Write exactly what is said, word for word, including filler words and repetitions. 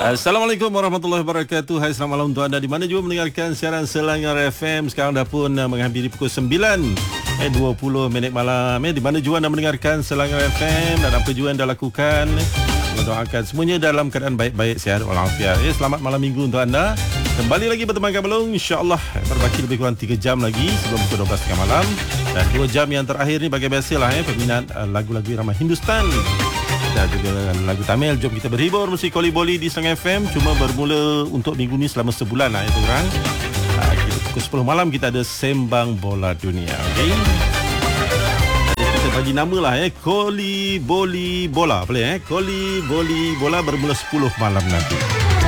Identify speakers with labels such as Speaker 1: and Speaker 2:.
Speaker 1: Assalamualaikum warahmatullahi wabarakatuh. Hai, selamat malam untuk anda di mana juga mendengarkan siaran Selangor F M. Sekarang dah pun uh, menghampiri pukul sembilan eh dua puluh minit malam eh di mana juga anda mendengarkan Selangor F M dan apa juga anda lakukan. Mendoakan semuanya dalam keadaan baik-baik, sihat walafiat. Eh, selamat malam minggu untuk anda. Kembali lagi berteman Belong, insya-Allah berbaki lebih kurang tiga jam lagi sebelum pukul dua belas tiga puluh malam. Dan dua jam yang terakhir ni bagi biasalah eh peminat uh, lagu-lagu irama Hindustan dan juga lagu Tamil. Jom kita berhibur musik Koli Boli di Selangor F M. Cuma bermula untuk minggu ni selama sebulan lah itu orang. Uh, kita pukul sepuluh malam kita ada Sembang Bola Dunia. Okey. Kita bagi nama lah eh Koli Boli Bola boleh eh Koli Boli Bola bermula sepuluh malam nanti.